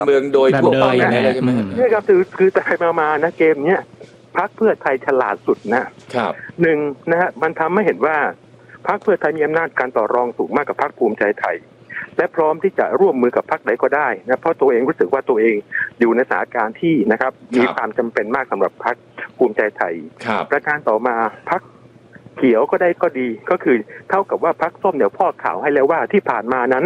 เมืองโดยทั่วไปนะใช่ไหมนี่ครับคือแต่มานะเกมเนี้ยพรรคเพื่อไทยฉลาดสุดนะครับหนึ่งนะฮะมันทำให้เห็นว่าพรรคเพื่อไทยมีอำนาจการต่อรองสูงมากกับพรรคภูมิใจไทยและพร้อมที่จะร่วมมือกับพรรคไหนก็ได้นะเพราะตัวเองรู้สึกว่าตัวเองอยู่ในสถานการณ์ที่นะครับมีความจำเป็นมากสำหรับพรรคภูมิใจไทยประการต่อมาพรรคเขียวก็ได้ก็ดีก็คือเท่ากับว่าพรรคส้มเนี่ยพ่อข่าวให้แล้วว่าที่ผ่านมานั้น